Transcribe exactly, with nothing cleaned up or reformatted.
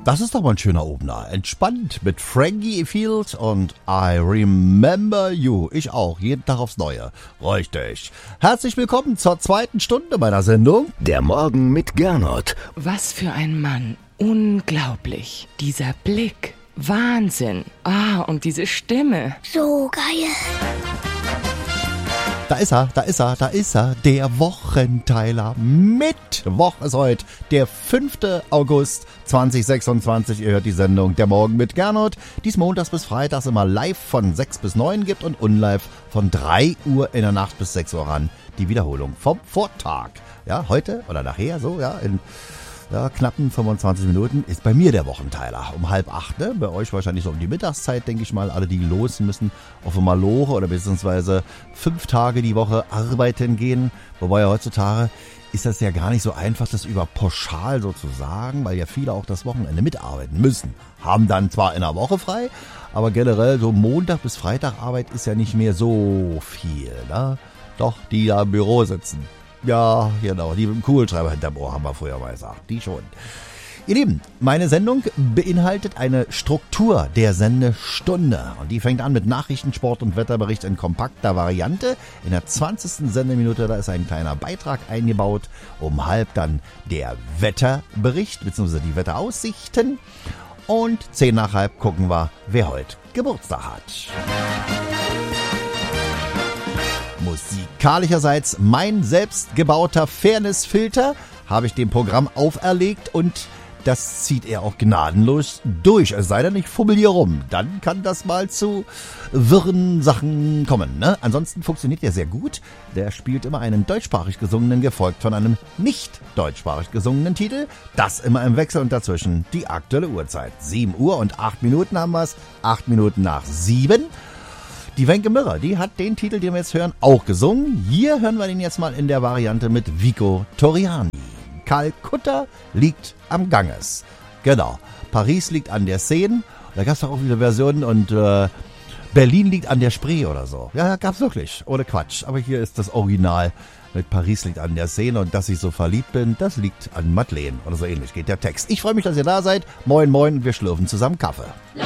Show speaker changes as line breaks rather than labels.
Das ist doch mal ein schöner Opener. Entspannt mit Frankie Field und I Remember You. Ich auch, jeden Tag aufs Neue. Richtig. Herzlich willkommen zur zweiten Stunde meiner Sendung.
Der Morgen mit Gernot.
Was für ein Mann. Unglaublich. Dieser Blick. Wahnsinn. Ah, und diese Stimme.
So geil.
Da ist er, da ist er, da ist er, der Wochenteiler. Mittwoch ist heute, der fünfte August zweitausendsechsundzwanzig. Ihr hört die Sendung Der Morgen mit Gernot, die es montags bis freitags immer live von sechs bis neun gibt und unlive von drei Uhr in der Nacht bis sechs Uhr ran. Die Wiederholung vom Vortag. Ja, heute oder nachher, so, ja, in ja, knappen fünfundzwanzig Minuten ist bei mir der Wochenteiler. Um halb acht, ne? Bei euch wahrscheinlich so um die Mittagszeit, denke ich mal. Alle, die los müssen, auf einmal Lore oder beziehungsweise fünf Tage die Woche arbeiten gehen. Wobei ja heutzutage ist das ja gar nicht so einfach, das über pauschal so zu sagen, weil ja viele auch das Wochenende mitarbeiten müssen. Haben dann zwar in der Woche frei, aber generell so Montag bis Freitag Arbeit ist ja nicht mehr so viel, ne? Doch, die da im Büro sitzen. Ja, genau, die mit dem Kugelschreiber hinterm Ohr haben wir früher mal gesagt, die schon. Ihr Lieben, meine Sendung beinhaltet eine Struktur der Sendestunde und die fängt an mit Nachrichten, Sport und Wetterbericht in kompakter Variante. In der zwanzigsten Sendeminute, da ist ein kleiner Beitrag eingebaut, um halb dann der Wetterbericht bzw. die Wetteraussichten und zehn nach halb gucken wir, wer heute Geburtstag hat. Musikalischerseits mein selbstgebauter Fairnessfilter habe ich dem Programm auferlegt und das zieht er auch gnadenlos durch. Es sei denn, ich fummel hier rum. Dann kann das mal zu wirren Sachen kommen. Ne? Ansonsten funktioniert er sehr gut. Der spielt immer einen deutschsprachig gesungenen, gefolgt von einem nicht deutschsprachig gesungenen Titel. Das immer im Wechsel und dazwischen die aktuelle Uhrzeit. sieben Uhr und acht Minuten haben wir es. acht Minuten nach sieben. Die Wenke Mirrer, die hat den Titel, den wir jetzt hören, auch gesungen. Hier hören wir den jetzt mal in der Variante mit Vico Torriani. Kalkutta liegt am Ganges. Genau. Paris liegt an der Seine. Da gab es doch auch viele Versionen und äh, Berlin liegt an der Spree oder so. Ja, gab's wirklich. Ohne Quatsch. Aber hier ist das Original mit Paris liegt an der Seine und dass ich so verliebt bin, das liegt an Madeleine. Oder so ähnlich geht der Text. Ich freue mich, dass ihr da seid. Moin, moin. Wir schlürfen zusammen Kaffee.